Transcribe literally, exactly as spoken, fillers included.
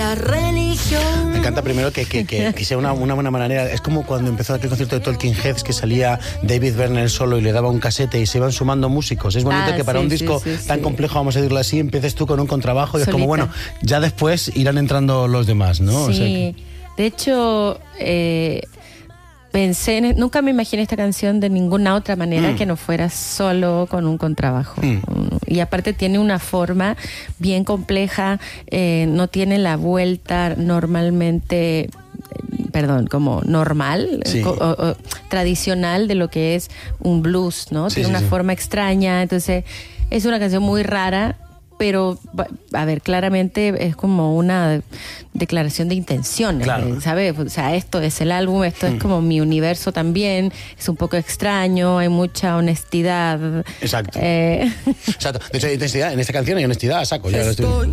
la religión. Me encanta primero que, que, que, que sea una, una buena manera. Es como cuando empezó aquel concierto de Talking Heads que salía David Byrne solo y le daba un casete y se iban sumando músicos. Es bonito ah, que para sí, un disco sí, sí, tan sí. complejo, vamos a decirlo así, empieces tú con un contrabajo y Solita. es como, bueno, ya después irán entrando los demás, ¿no? Sí, O sea que... de hecho, eh, pensé, en, nunca me imaginé esta canción de ninguna otra manera mm. que no fuera solo con un contrabajo. Mm. Y aparte tiene una forma bien compleja, eh, no tiene la vuelta normalmente, perdón, como normal, sí. o, o, tradicional de lo que es un blues, ¿no? Sí, tiene sí, una sí. forma extraña, entonces es una canción muy rara. Pero, a ver, claramente es como una declaración de intenciones, claro. ¿sabes? O sea, esto es el álbum, esto mm. es como mi universo también, es un poco extraño, hay mucha honestidad. Exacto. Eh... Exacto. De hecho, hay honestidad, en esta canción hay honestidad, saco. Ya lo estoy...